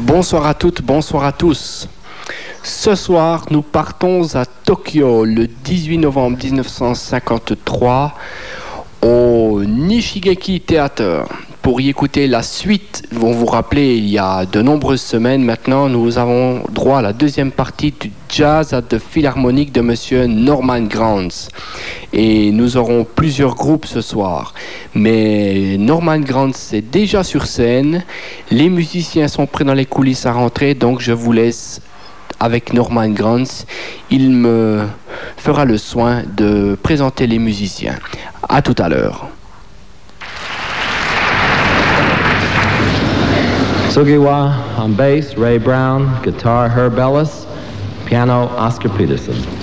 Bonsoir à toutes, bonsoir à tous. Ce soir, nous partons à Tokyo le 18 novembre 1953 au Nishigeki Theater pour y écouter la suite. Vous vous rappelez, il y a de nombreuses semaines maintenant, nous avons droit à la deuxième partie du Jazz at the Philharmonic de Monsieur Norman Granz. Et nous aurons plusieurs groupes ce soir. Mais Norman Granz est déjà sur scène. Les musiciens sont prêts dans les coulisses à rentrer, donc je vous laisse avec Norman Granz. Il me fera le soin de présenter les musiciens. À tout à l'heure. Sugiwa on bass, Ray Brown, guitar, Herb Ellis, piano, Oscar Peterson.